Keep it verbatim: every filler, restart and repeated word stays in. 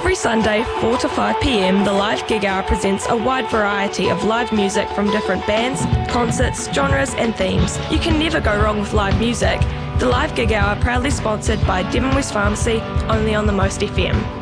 Every Sunday, four to five p m, the Live Gig Hour presents a wide variety of live music from different bands, concerts, genres and themes. You can never go wrong with live music. The Live Gig Hour proudly sponsored by Devon West Pharmacy, only on the Most F M.